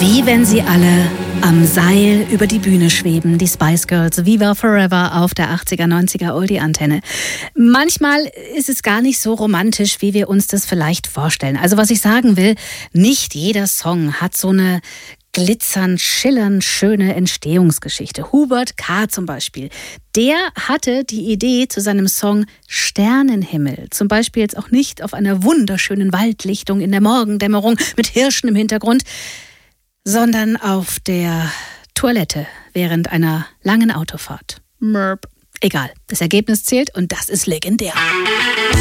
Wie wenn sie alle am Seil über die Bühne schweben, die Spice Girls, Viva Forever auf der 80er, 90er Oldie-Antenne. Manchmal ist es gar nicht so romantisch, wie wir uns das vielleicht vorstellen. Also was ich sagen will, nicht jeder Song hat so eine glitzernd, schillernd schöne Entstehungsgeschichte. Hubert K. zum Beispiel, der hatte die Idee zu seinem Song Sternenhimmel. Zum Beispiel jetzt auch nicht auf einer wunderschönen Waldlichtung in der Morgendämmerung mit Hirschen im Hintergrund, sondern auf der Toilette während einer langen Autofahrt. Merp. Egal, das Ergebnis zählt und das ist legendär.